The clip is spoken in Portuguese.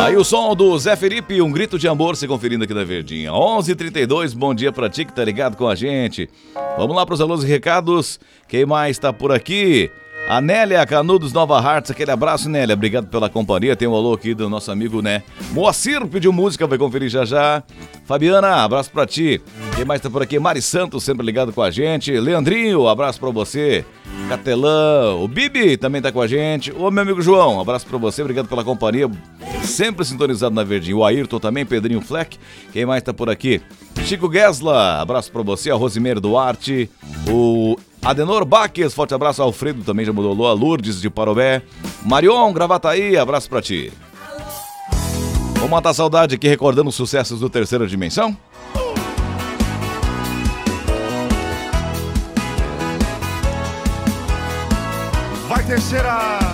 Aí o som do Zé Felipe, um grito de amor se conferindo aqui na Verdinha. 11h32, bom dia pra ti que tá ligado com a gente. Vamos lá pros alôs e recados. Quem mais tá por aqui? A Nélia Canudos Nova Hartz, aquele abraço, Nélia, obrigado pela companhia. Tem um alô aqui do nosso amigo, né? Moacir pediu música, vai conferir já já. Fabiana, abraço pra ti. Quem mais tá por aqui? Mari Santos, sempre ligado com a gente. Leandrinho, abraço pra você. Catelã, o Bibi também tá com a gente. Ô, meu amigo João, abraço pra você, obrigado pela companhia. Sempre sintonizado na Verdinha. O Ayrton também, Pedrinho Fleck. Quem mais tá por aqui? Chico Guesla, abraço pra você. A Rosimeire Duarte. O Adenor Baques, forte abraço. Alfredo também já mudou. A Lourdes de Parobé. Marion, Gravataí, abraço pra ti. Vamos matar a saudade aqui recordando os sucessos do Terceira Dimensão? Vai, terceira!